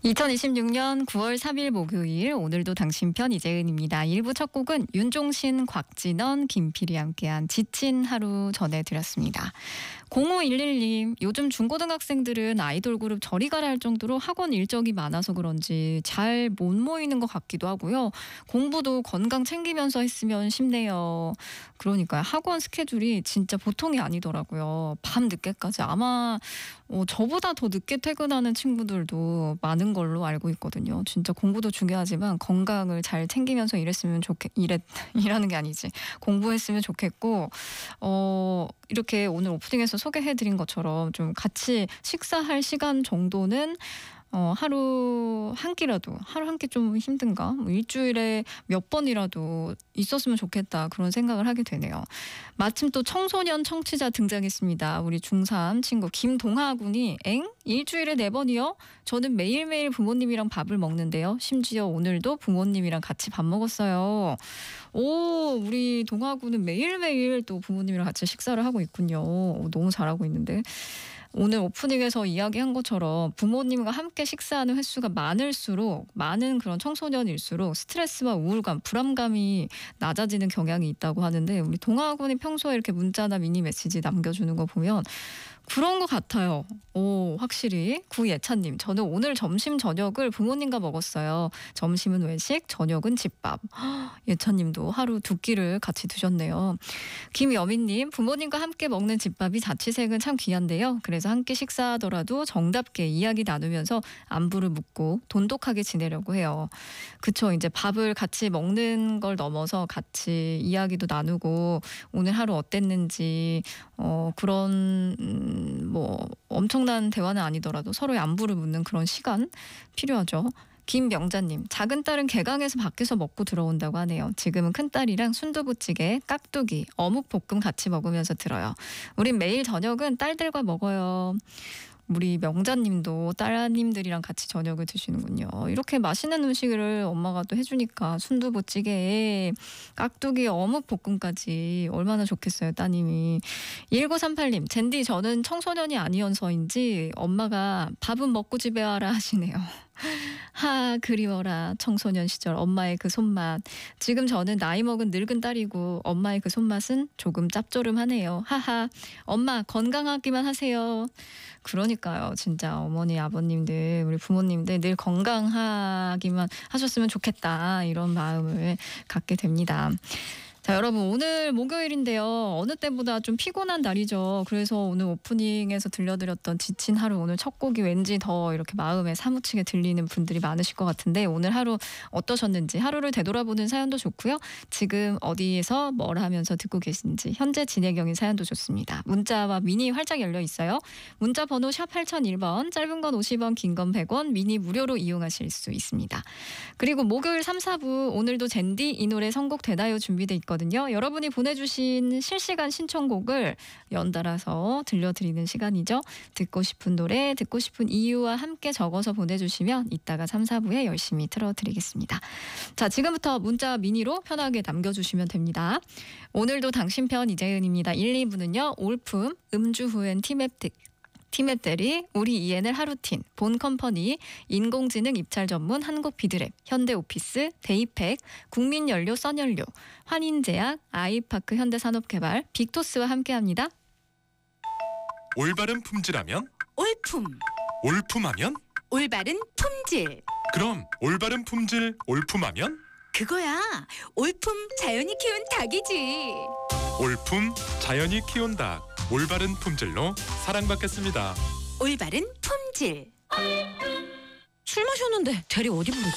2026년 9월 3일 목요일, 오늘도 당신편 이재은입니다. 1부 첫 곡은 윤종신, 곽진원, 김필이 함께한 지친 하루 전해드렸습니다. 0511님, 요즘 중고등학생들은 아이돌 그룹 저리 가라 할 정도로 학원 일정이 많아서 그런지 잘 못 모이는 것 같기도 하고요. 공부도 건강 챙기면서 했으면 싶네요. 그러니까요. 학원 스케줄이 진짜 보통이 아니더라고요. 밤 늦게까지 아마 저보다 더 늦게 퇴근하는 친구들도 많은 걸로 알고 있거든요. 진짜 공부도 중요하지만 건강을 잘 챙기면서 일하는 게 아니지. 공부했으면 좋겠고, 이렇게 오늘 오프닝에서 소개해드린 것처럼 좀 같이 식사할 시간 정도는 하루 한 끼라도, 하루 한 끼 좀 힘든가? 일주일에 몇 번이라도 있었으면 좋겠다, 그런 생각을 하게 되네요. 마침 또 청소년 청취자 등장했습니다. 우리 중3 친구 김동하 군이 일주일에 4번이요? 저는 매일매일 부모님이랑 밥을 먹는데요. 심지어 오늘도 부모님이랑 같이 밥 먹었어요. 우리 동하 군은 매일매일 또 부모님이랑 같이 식사를 하고 있군요. 너무 잘하고 있는데. 오늘 오프닝에서 이야기한 것처럼 부모님과 함께 식사하는 횟수가 많은 그런 청소년일수록 스트레스와 우울감, 불안감이 낮아지는 경향이 있다고 하는데, 우리 동아군이 평소에 이렇게 문자나 미니 메시지 남겨주는 거 보면 그런 것 같아요. 확실히. 구예찬님, 저는 오늘 점심 저녁을 부모님과 먹었어요. 점심은 외식, 저녁은 집밥. 예찬님도 하루 2끼를 같이 드셨네요. 김여민님, 부모님과 함께 먹는 집밥이 자취생은 참 귀한데요. 그래서 함께 식사하더라도 정답게 이야기 나누면서 안부를 묻고 돈독하게 지내려고 해요. 그쵸. 이제 밥을 같이 먹는 걸 넘어서 같이 이야기도 나누고 오늘 하루 어땠는지, 그런 엄청난 대화는 아니더라도 서로의 안부를 묻는 그런 시간 필요하죠. 김명자님, 작은 딸은 개강해서 밖에서 먹고 들어온다고 하네요. 지금은 큰딸이랑 순두부찌개, 깍두기, 어묵볶음 같이 먹으면서 들어요. 우린 매일 저녁은 딸들과 먹어요. 우리 명자님도 따님들이랑 같이 저녁을 드시는군요. 이렇게 맛있는 음식을 엄마가 또 해주니까 순두부찌개에 깍두기, 어묵볶음까지 얼마나 좋겠어요, 따님이. 1938님, 젠디, 저는 청소년이 아니어서인지 엄마가 밥은 먹고 집에 와라 하시네요. 그리워라 청소년 시절 엄마의 그 손맛. 지금 저는 나이 먹은 늙은 딸이고 엄마의 그 손맛은 조금 짭조름하네요. 엄마 건강하기만 하세요. 그러니까요. 진짜 어머니, 아버님들, 우리 부모님들 늘 건강하기만 하셨으면 좋겠다, 이런 마음을 갖게 됩니다. 자, 여러분, 오늘 목요일인데요. 어느 때보다 좀 피곤한 날이죠. 그래서 오늘 오프닝에서 들려드렸던 지친 하루, 오늘 첫 곡이 왠지 더 이렇게 마음에 사무치게 들리는 분들이 많으실 것 같은데, 오늘 하루 어떠셨는지, 하루를 되돌아보는 사연도 좋고요. 지금 어디에서 뭘 하면서 듣고 계신지, 현재 진행형인 사연도 좋습니다. 문자와 미니 활짝 열려 있어요. 문자 번호 샵 8001번, 짧은 건 50원, 긴 건 100원, 미니 무료로 이용하실 수 있습니다. 그리고 목요일 3, 4부, 오늘도 젠디 이 노래 선곡 되나요? 준비돼 있거든요. 여러분이 보내주신 실시간 신청곡을 연달아서 들려드리는 시간이죠. 듣고 싶은 노래, 듣고 싶은 이유와 함께 적어서 보내주시면 이따가 3, 4부에 열심히 틀어드리겠습니다. 자, 지금부터 문자 미니로 편하게 남겨주시면 됩니다. 오늘도 당신 편 이재은입니다. 1, 2부는요. 올품, 음주 후엔 티맵대리, 우리 ENL 하루틴, 본컴퍼니, 인공지능 입찰 전문 한국 비드랩, 현대오피스, 데이팩, 국민연료 써연료, 환인제약, 아이파크 현대산업개발, 빅토스와 함께합니다. 올바른 품질하면? 올품. 올품하면? 올바른 품질. 그럼 올바른 품질 올품하면? 그거야. 올품 자연이 키운 닭이지. 올품 자연이 키운 닭. 올바른 품질로 사랑받겠습니다. 올바른 품질. 술 마셨는데 대리 어디 부르지?